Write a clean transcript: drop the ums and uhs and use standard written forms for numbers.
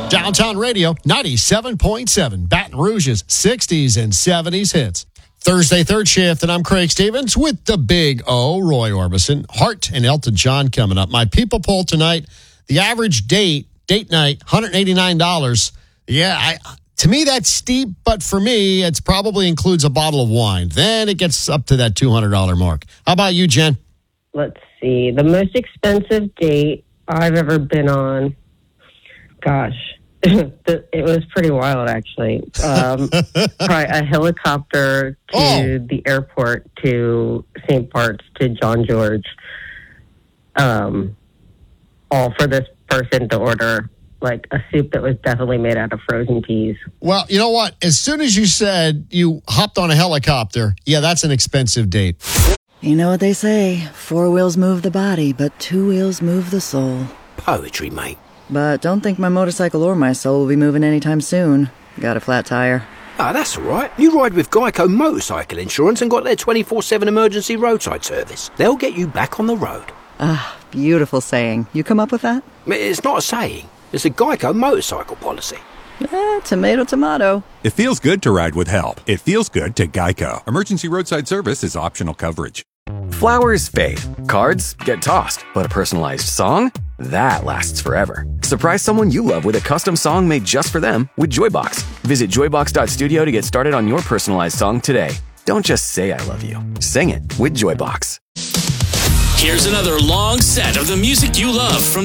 Downtown Radio, 97.7. Baton Rouge's 60s and 70s hits. Thursday, third shift, and I'm Craig Stevens with the Big O, Roy Orbison. Hart and Elton John coming up. My people poll tonight, the average date night, $189. Yeah, to me, that's steep, but for me, it probably includes a bottle of wine. Then it gets up to that $200 mark. How about you, Jen? Let's see. The most expensive date I've ever been on, gosh, it was pretty wild, actually. Probably a helicopter to the airport to St. Bart's to John George, all for this person to order like a soup that was definitely made out of frozen peas. Well, you know what? As soon as you said you hopped on a helicopter, yeah, that's an expensive date. You know what they say, 4 wheels move the body, but 2 wheels move the soul. Poetry, mate. But don't think my motorcycle or my soul will be moving anytime soon. Got a flat tire. Ah, that's all right. You ride with Geico Motorcycle Insurance and got their 24/7 emergency roadside service. They'll get you back on the road. Ah, beautiful saying. You come up with that? It's not a saying. It's a Geico motorcycle policy. Tomato, tomato. It feels good to ride with help. It feels good to Geico. Emergency roadside service is optional coverage. Flowers fade. Cards get tossed. But a personalized song? That lasts forever. Surprise someone you love with a custom song made just for them with Joybox. Visit joybox.studio to get started on your personalized song today. Don't just say I love you. Sing it with Joybox. Here's another long set of the music you love from